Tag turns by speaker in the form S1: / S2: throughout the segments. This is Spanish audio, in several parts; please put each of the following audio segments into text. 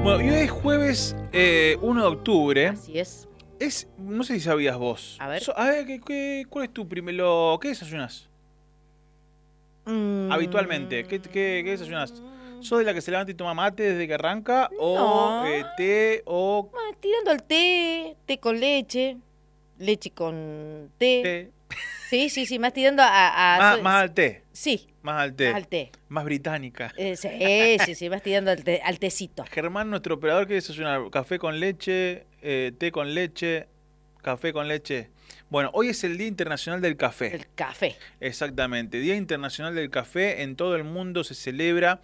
S1: Bueno, y hoy es jueves 1 de octubre.
S2: Así es.
S1: No sé si sabías vos.
S2: A ver.
S1: ¿Cuál es tu primero? ¿Qué desayunás? Habitualmente, ¿qué desayunás? ¿Sos de la que se levanta y toma mate desde que arranca? ¿O
S2: No.
S1: té? ¿O
S2: Bueno, tirando al té con leche, leche con té.
S1: té?
S2: Sí, más tirando a
S1: Más al té.
S2: Sí,
S1: Más al té.
S2: más al té.
S1: Más británica.
S2: Sí, más tirando al tecito.
S1: Germán, nuestro operador, ¿qué desayunar? ¿Café con leche? ¿Té con leche? ¿Café con leche? Bueno, hoy es el Día Internacional del Café.
S2: El café.
S1: Exactamente, Día Internacional del Café, en todo el mundo se celebra,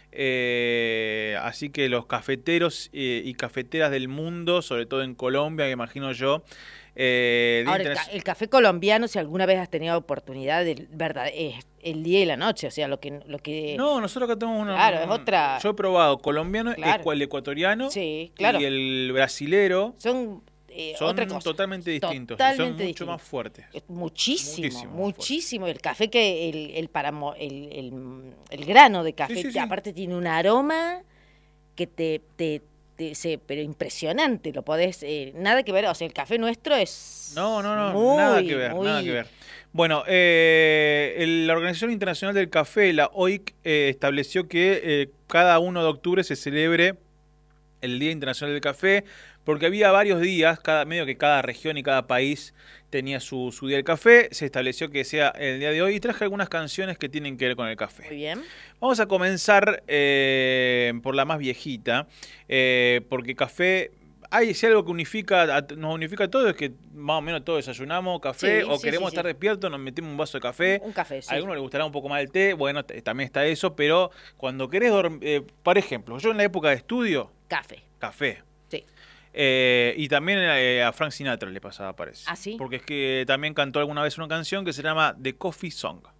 S1: así que los cafeteros y cafeteras del mundo, sobre todo en Colombia, me imagino yo.
S2: Ahora, el café colombiano, si alguna vez has tenido oportunidad, verdad, es el día y la noche, o sea, lo que
S1: No, nosotros acá tenemos una...
S2: Claro, es otra...
S1: Yo he probado colombiano,
S2: Claro.
S1: el ecuatoriano
S2: Sí, claro.
S1: y el brasilero.
S2: Son otra cosa.
S1: Totalmente distintos,
S2: Totalmente
S1: son mucho
S2: distintos.
S1: más fuertes.
S2: Muchísimo. El café el grano de café,
S1: Sí.
S2: aparte tiene un aroma que pero impresionante. Lo podés, nada que ver, o sea, el café nuestro es
S1: No,
S2: muy,
S1: nada que ver,
S2: muy...
S1: nada que ver. Bueno, la Organización Internacional del Café, la OIC, estableció que cada 1 de octubre se celebre el Día Internacional del Café, porque había varios días, medio que cada región y cada país tenía su Día del Café. Se estableció que sea el día de hoy y traje algunas canciones que tienen que ver con el café.
S2: Muy bien.
S1: Vamos a comenzar por la más viejita, porque café... si algo que nos unifica a todos, es que más o menos todos desayunamos café, o queremos estar despiertos, nos metemos un vaso de café.
S2: Un café, sí.
S1: A algunos les gustará un poco más el té, bueno, también está eso, pero cuando querés dormir, por ejemplo, yo en la época de estudio, café.
S2: Sí.
S1: Y también a Frank Sinatra le pasaba, parece.
S2: ¿Ah, sí?
S1: Porque es que también cantó alguna vez una canción que se llama The Coffee Song.